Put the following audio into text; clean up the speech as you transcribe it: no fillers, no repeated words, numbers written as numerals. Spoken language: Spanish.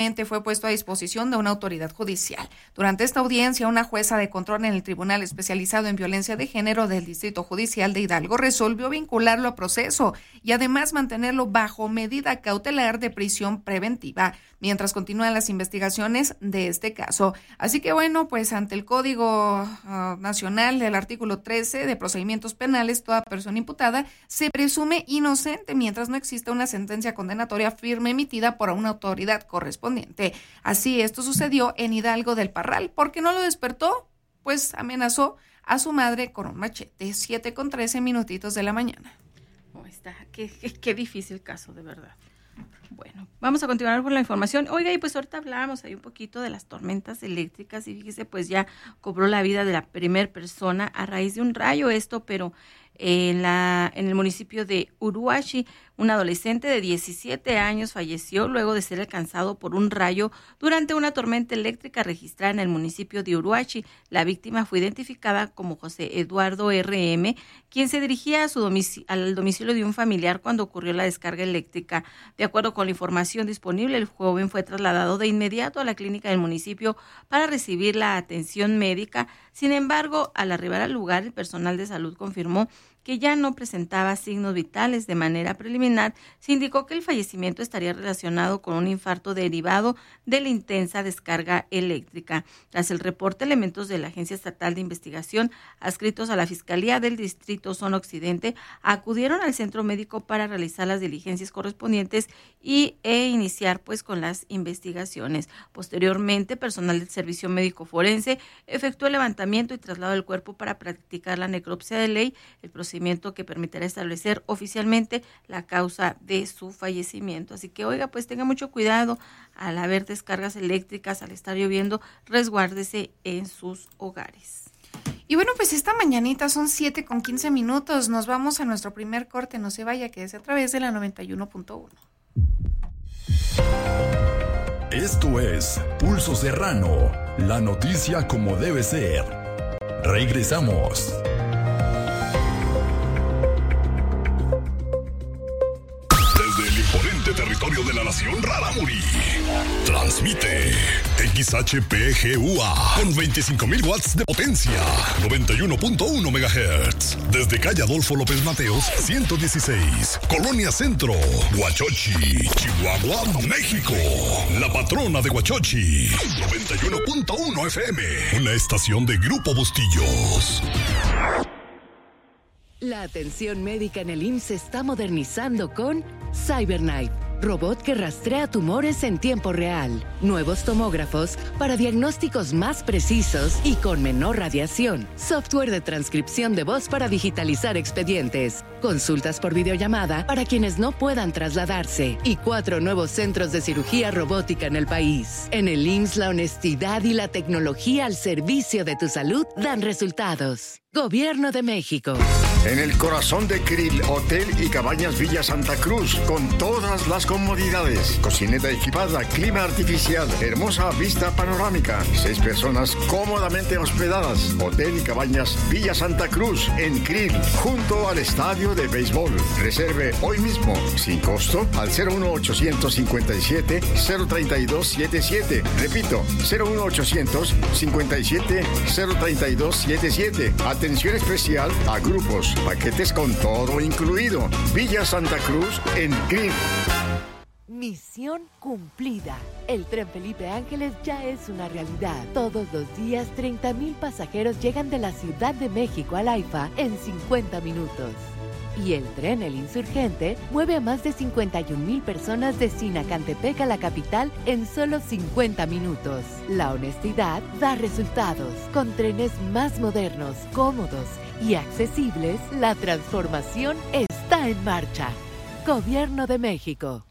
fue puesto a disposición de una autoridad judicial. Durante esta audiencia, una jueza de control en el Tribunal Especializado en Violencia de Género del Distrito Judicial de Hidalgo resolvió vincularlo a proceso y además mantenerlo bajo medida cautelar de prisión preventiva, mientras continúan las investigaciones de este caso. Así que bueno, pues ante el Código Nacional del artículo 13 de procedimientos penales, toda persona imputada se presume inocente mientras no exista una sentencia condenatoria firme emitida por una autoridad correspondiente. Así, esto sucedió en Hidalgo del Parral. ¿Por qué no lo despertó? Pues amenazó a su madre con un machete. 7:13 de la mañana. Oh, qué difícil caso, de verdad. Bueno, vamos a continuar con la información. Oiga, y pues ahorita hablábamos ahí un poquito de las tormentas eléctricas y fíjese, pues ya cobró la vida de la primer persona a raíz de un rayo, pero en el municipio de Uruachi, un adolescente de 17 años falleció luego de ser alcanzado por un rayo durante una tormenta eléctrica registrada en el municipio de Uruachi. La víctima fue identificada como José Eduardo R.M., quien se dirigía al domicilio de un familiar cuando ocurrió la descarga eléctrica. De acuerdo con la información disponible, el joven fue trasladado de inmediato a la clínica del municipio para recibir la atención médica. Sin embargo, al arribar al lugar, el personal de salud confirmó que ya no presentaba signos vitales. De manera preliminar, se indicó que el fallecimiento estaría relacionado con un infarto derivado de la intensa descarga eléctrica. Tras el reporte, elementos de la Agencia Estatal de Investigación, adscritos a la Fiscalía del Distrito Zona Occidente, acudieron al centro médico para realizar las diligencias correspondientes e iniciar pues con las investigaciones. Posteriormente, personal del Servicio Médico Forense efectuó el levantamiento y traslado del cuerpo para practicar la necropsia de ley, el procedimiento que permitirá establecer oficialmente la causa de su fallecimiento. Así que, oiga, pues tenga mucho cuidado al haber descargas eléctricas, al estar lloviendo, resguárdese en sus hogares. Y bueno, pues esta mañanita son 7:15. Nos vamos a nuestro primer corte. No se vaya, quédese a través de la 91.1. Esto es Pulso Serrano, la noticia como debe ser. Regresamos. Territorio de la nación Rarámuri. Transmite XHPGUA con 25,000 watts de potencia, 91.1 MHz. Desde calle Adolfo López Mateos, 116, Colonia Centro, Huachochi, Chihuahua, México. La patrona de Huachochi, 91.1 FM. Una estación de Grupo Bustillos. La atención médica en el IMSS se está modernizando con CyberKnife, robot que rastrea tumores en tiempo real. Nuevos tomógrafos para diagnósticos más precisos y con menor radiación. Software de transcripción de voz para digitalizar expedientes. Consultas por videollamada para quienes no puedan trasladarse. Y 4 nuevos centros de cirugía robótica en el país. En el IMSS, la honestidad y la tecnología al servicio de tu salud dan resultados. Gobierno de México. En el corazón de Krill, Hotel y Cabañas Villa Santa Cruz, con todas las comodidades. Cocineta equipada, clima artificial, hermosa vista panorámica. 6 personas cómodamente hospedadas. Hotel y Cabañas Villa Santa Cruz, en Krill, junto al estadio de béisbol. Reserve hoy mismo, sin costo, al 01857-03277. Repito, 01800-57-03277. Atención especial a grupos, paquetes con todo incluido. Villa Santa Cruz en Krill. Misión cumplida. El tren Felipe Ángeles ya es una realidad. Todos los días 30,000 pasajeros llegan de la Ciudad de México al AIFA en 50 minutos. Y el tren El Insurgente mueve a más de 51,000 personas de Sinacantepec a la capital en solo 50 minutos. La honestidad da resultados. Con trenes más modernos, cómodos y accesibles, la transformación está en marcha. Gobierno de México.